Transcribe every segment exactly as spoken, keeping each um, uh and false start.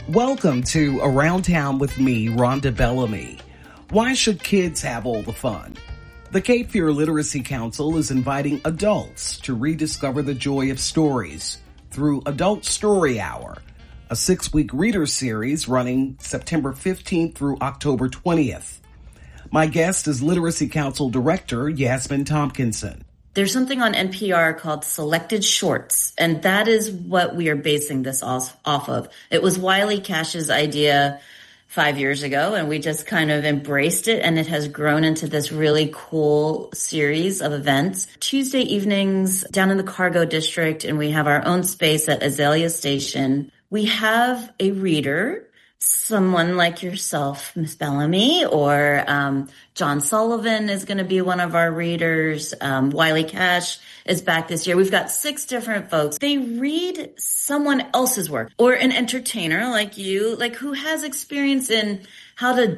Welcome to Around Town with me, Rhonda Bellamy. Why should kids have all the fun? The Cape Fear Literacy Council is inviting adults to rediscover the joy of stories through Adult Story Hour, a six-week reader series running September fifteenth through October twentieth. My guest is Literacy Council Director Yasmin Tompkinson. There's something on N P R called Selected Shorts, and that is what we are basing this off, off of. It was Wiley Cash's idea five years ago, and we just kind of embraced it, and it has grown into this really cool series of events. Tuesday evenings down in the Cargo District, and we have our own space at Azalea Station. We have a reader, someone like yourself, Miss Bellamy, or um, John Sullivan is going to be one of our readers. Um, Wiley Cash is back this year. We've got six different folks. They read someone else's work, or an entertainer like you, like who has experience in how to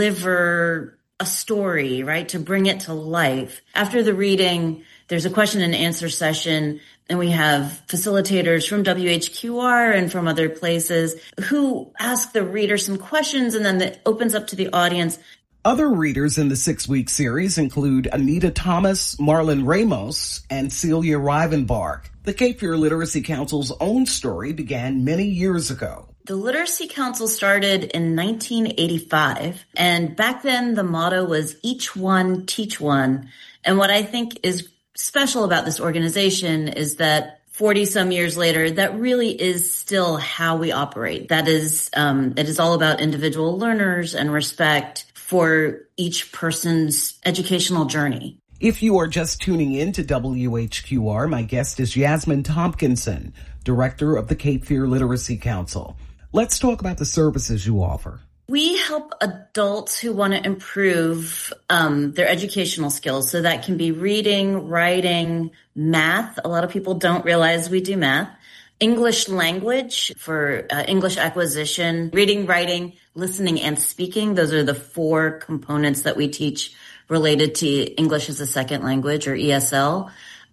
deliver a story, right, to bring it to life. After the reading, there's a question and answer session, and we have facilitators from W H Q R and from other places who ask the reader some questions, and then it opens up to the audience. Other readers in the six-week series include Anita Thomas, Marlon Ramos, and Celia Rivenbark. The Cape Fear Literacy Council's own story began many years ago. The Literacy Council started in nineteen eighty-five, and back then the motto was each one, teach one. And what I think is special about this organization is that forty some years later, that really is still how we operate. That is, um, it is all about individual learners and respect for each person's educational journey. If you are just tuning in to W H Q R, my guest is Yasmin Tompkinson, Director of the Cape Fear Literacy Council. Let's talk about the services you offer. We help adults who want to improve um, their educational skills. So that can be reading, writing, math. A lot of people don't realize we do math. English language for uh, English acquisition, reading, writing, listening, and speaking. Those are the four components that we teach related to English as a second language, or E S L.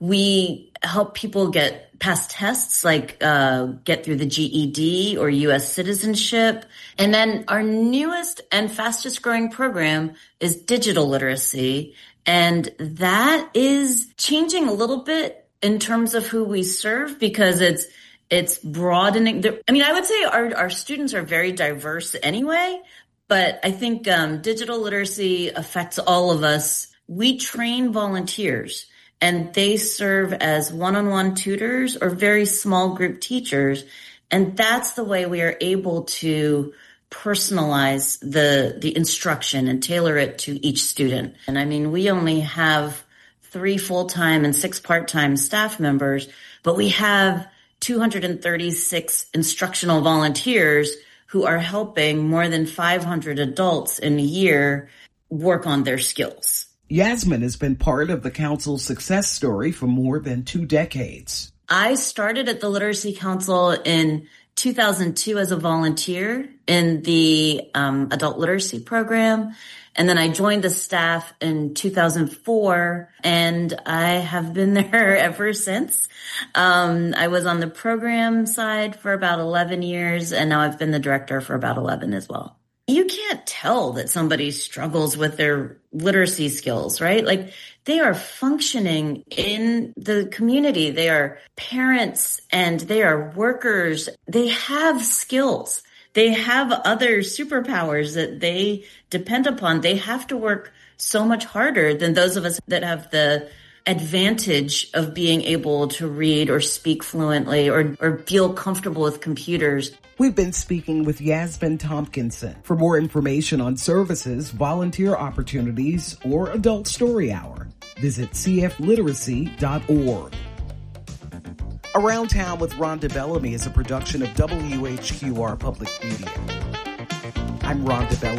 We help people get past tests, like uh get through the G E D or U S citizenship. And then our newest and fastest growing program is digital literacy. And that is changing a little bit in terms of who we serve, because it's it's broadening. The, I mean, I would say our, our students are very diverse anyway, but I think um digital literacy affects all of us. We train volunteers, and they serve as one-on-one tutors or very small group teachers. And that's the way we are able to personalize the, the instruction and tailor it to each student. And I mean, we only have three full-time and six part-time staff members, but we have two hundred thirty-six instructional volunteers who are helping more than five hundred adults in a year work on their skills. Yasmin has been part of the council's success story for more than two decades. I started at the Literacy Council in two thousand two as a volunteer in the um, adult literacy program. And then I joined the staff in two thousand four, and I have been there ever since. Um, I was on the program side for about eleven years, and now I've been the director for about eleven as well. You can't tell that somebody struggles with their literacy skills, right? Like, they are functioning in the community. They are parents and they are workers. They have skills. They have other superpowers that they depend upon. They have to work so much harder than those of us that have the advantage of being able to read or speak fluently or, or feel comfortable with computers. We've been speaking with Yasmin Tompkinson. For more information on services, volunteer opportunities, or Adult Story Hour, visit c f literacy dot org. Around Town with Rhonda Bellamy is a production of W H Q R Public Media. I'm Rhonda Bellamy.